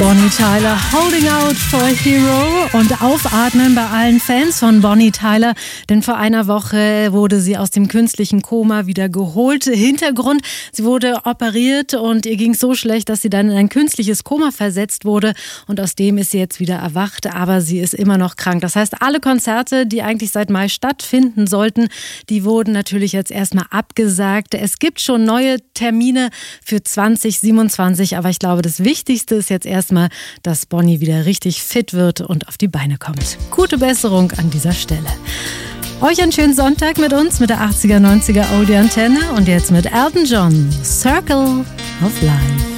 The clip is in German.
Bonnie Tyler, Holding Out for a Hero, und aufatmen bei allen Fans von Bonnie Tyler, denn vor einer Woche wurde sie aus dem künstlichen Koma wieder geholt. Hintergrund: sie wurde operiert und ihr ging so schlecht, dass sie dann in ein künstliches Koma versetzt wurde, und aus dem ist sie jetzt wieder erwacht, aber sie ist immer noch krank. Das heißt, alle Konzerte, die eigentlich seit Mai stattfinden sollten, die wurden natürlich jetzt erstmal abgesagt. Es gibt schon neue Termine für 2027, aber ich glaube, das Wichtigste ist jetzt erstmal, dass Bonnie wieder richtig fit wird und auf die Beine kommt. Gute Besserung an dieser Stelle. Euch einen schönen Sonntag mit uns, mit der 80er, 90er Oldie Antenne, und jetzt mit Elton John, Circle of Life.